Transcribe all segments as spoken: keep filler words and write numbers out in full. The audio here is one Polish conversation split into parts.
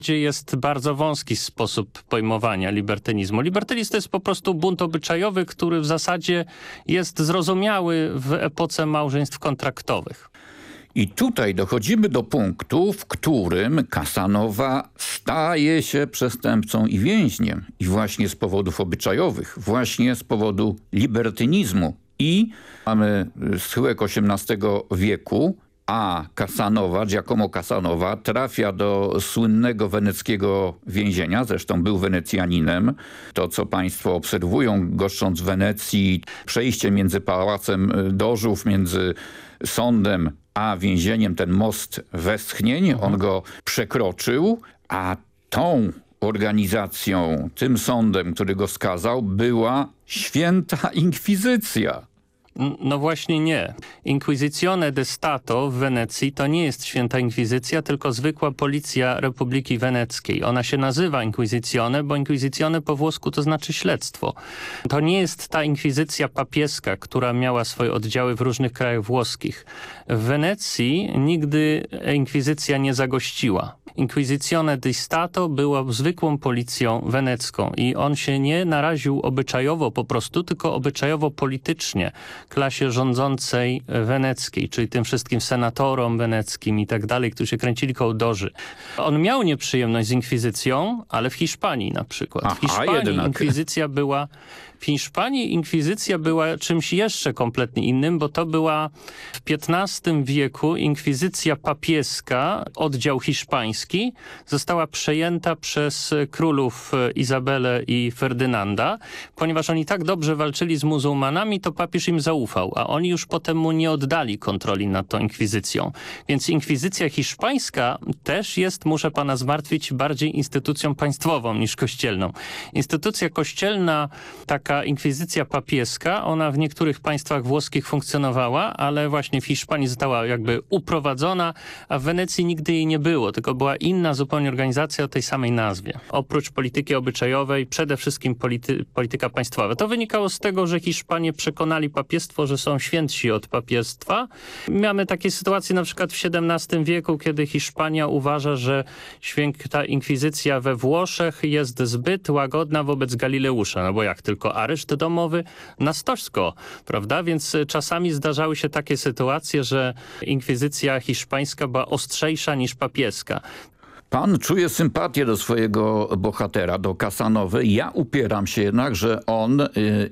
Gdzie jest bardzo wąski sposób pojmowania libertynizmu. Libertynizm to jest po prostu bunt obyczajowy, który w zasadzie jest zrozumiały w epoce małżeństw kontraktowych. I tutaj dochodzimy do punktu, w którym Kasanowa staje się przestępcą i więźniem. I właśnie z powodów obyczajowych, właśnie z powodu libertynizmu. I mamy schyłek osiemnastego wieku, a Kasanowa, Giacomo Kasanowa, trafia do słynnego weneckiego więzienia, zresztą był Wenecjaninem. To, co państwo obserwują, goszcząc w Wenecji, przejście między Pałacem Dożów, między sądem a więzieniem, ten most westchnień, on go przekroczył, a tą organizacją, tym sądem, który go skazał, była Święta Inkwizycja. No właśnie nie. Inquisizione de Stato w Wenecji to nie jest Święta Inkwizycja, tylko zwykła policja Republiki Weneckiej. Ona się nazywa Inquisizione, bo Inquisizione po włosku to znaczy śledztwo. To nie jest ta inkwizycja papieska, która miała swoje oddziały w różnych krajach włoskich. W Wenecji nigdy inkwizycja nie zagościła. Inquisizione di Stato była zwykłą policją wenecką i on się nie naraził obyczajowo po prostu, tylko obyczajowo politycznie klasie rządzącej weneckiej, czyli tym wszystkim senatorom weneckim i tak dalej, którzy się kręcili koło Doży. On miał nieprzyjemność z inkwizycją, ale w Hiszpanii na przykład. Aha, w Hiszpanii jednak. inkwizycja była... W Hiszpanii inkwizycja była czymś jeszcze kompletnie innym, bo to była w piętnastym wieku inkwizycja papieska, oddział hiszpański, została przejęta przez królów Izabelę i Ferdynanda. Ponieważ oni tak dobrze walczyli z muzułmanami, to papież im zaufał, a oni już potem mu nie oddali kontroli nad tą inkwizycją. Więc inkwizycja hiszpańska też jest, muszę pana zmartwić, bardziej instytucją państwową niż kościelną. Instytucja kościelna, taka inkwizycja papieska, ona w niektórych państwach włoskich funkcjonowała, ale właśnie w Hiszpanii została jakby uprowadzona, a w Wenecji nigdy jej nie było, tylko była inna zupełnie organizacja o tej samej nazwie. Oprócz polityki obyczajowej, przede wszystkim polity, polityka państwowa. To wynikało z tego, że Hiszpanie przekonali papiestwo, że są świętsi od papiestwa. Mamy takie sytuacje na przykład w siedemnastym wieku, kiedy Hiszpania uważa, że święta inkwizycja we Włoszech jest zbyt łagodna wobec Galileusza, no bo jak tylko areszt domowy na stożko, prawda? Więc czasami zdarzały się takie sytuacje, że inkwizycja hiszpańska była ostrzejsza niż papieska. Pan czuje sympatię do swojego bohatera, do Kasanowy. Ja upieram się jednak, że on y,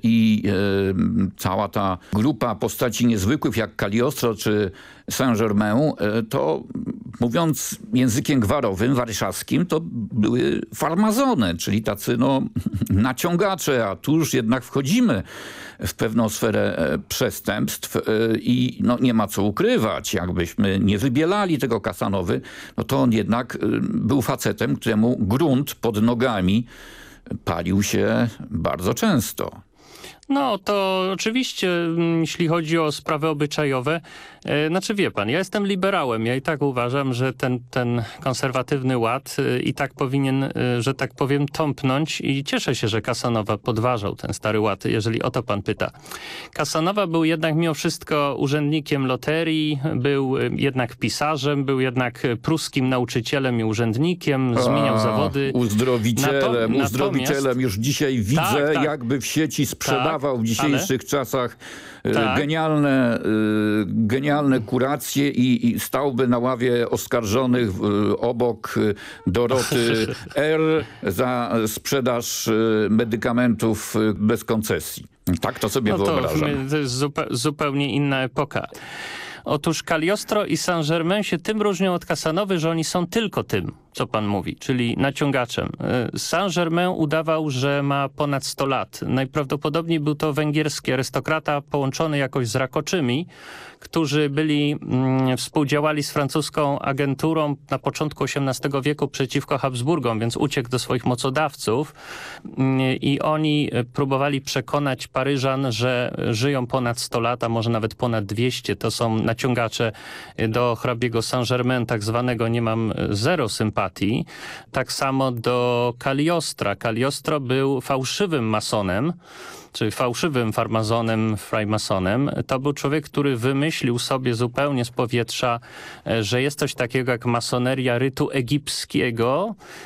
i y, cała ta grupa postaci niezwykłych jak Cagliostro czy Saint-Germain, y, to mówiąc językiem gwarowym, warszawskim, to były farmazony, czyli tacy no, naciągacze, a tu już jednak wchodzimy w pewną sferę przestępstw i no, nie ma co ukrywać. Jakbyśmy nie wybielali tego Kasanowy, no to on jednak był facetem, któremu grunt pod nogami palił się bardzo często. No to oczywiście, jeśli chodzi o sprawy obyczajowe, e, znaczy wie pan, ja jestem liberałem, ja i tak uważam, że ten, ten konserwatywny ład e, i tak powinien, e, że tak powiem, tąpnąć i cieszę się, że Kasanowa podważał ten stary ład, jeżeli o to pan pyta. Kasanowa był jednak mimo wszystko urzędnikiem loterii, był jednak pisarzem, był jednak pruskim nauczycielem i urzędnikiem, zmieniał A, zawody. Uzdrowicielem, Nato- uzdrowicielem. natomiast- Już dzisiaj widzę, Tak, tak. jakby w sieci sprzedawał Tak, w dzisiejszych ale- czasach e, Tak. genialne, e, genialne kuracje i, i stałby na ławie oskarżonych e, obok e, Doroty R. za sprzedaż e, medykamentów e, bez koncesji. Tak to sobie No to, wyobrażam. to jest zupe- zupełnie inna epoka. Otóż Cagliostro i Saint-Germain się tym różnią od Kasanowy, że oni są tylko tym, co pan mówi, czyli naciągaczem. Saint-Germain udawał, że ma ponad sto lat. Najprawdopodobniej był to węgierski arystokrata połączony jakoś z Rakoczymi, którzy byli, mm, współdziałali z francuską agenturą na początku osiemnastego wieku przeciwko Habsburgom, więc uciekł do swoich mocodawców mm, i oni próbowali przekonać Paryżan, że żyją ponad sto lat, a może nawet ponad dwieście. To są naciągacze do hrabiego Saint-Germain, tak zwanego, nie mam zero sympatii. Tak samo do Cagliostra. Cagliostro był fałszywym masonem, czy fałszywym farmazonem, frajmasonem. To był człowiek, który wymyślił sobie zupełnie z powietrza, że jest coś takiego jak masoneria rytu egipskiego